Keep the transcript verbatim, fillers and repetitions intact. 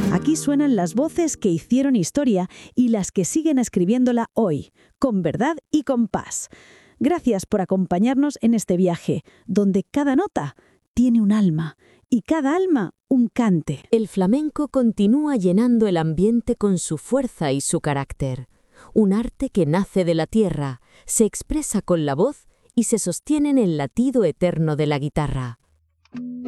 Aquí suenan las voces que hicieron historia y las que siguen escribiéndola hoy, con verdad y con paz. Gracias por acompañarnos en este viaje, donde cada nota tiene un alma y cada alma un cante. El flamenco continúa llenando el ambiente con su fuerza y su carácter. Un arte que nace de la tierra, se expresa con la voz y se sostiene en el latido eterno de la guitarra.